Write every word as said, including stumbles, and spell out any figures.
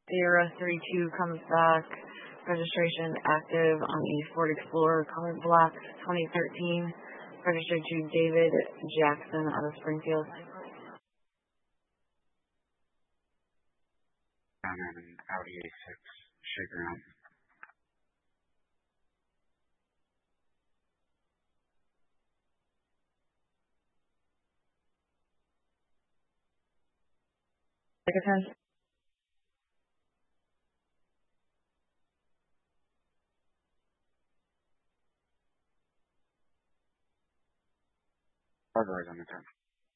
Sierra three two comes back. Registration active on the Ford Explorer, color black, twenty thirteen. Registered to David Jackson out of Springfield. And then an Audi A six, shaker out. Take a ten. Hardware's on the ten.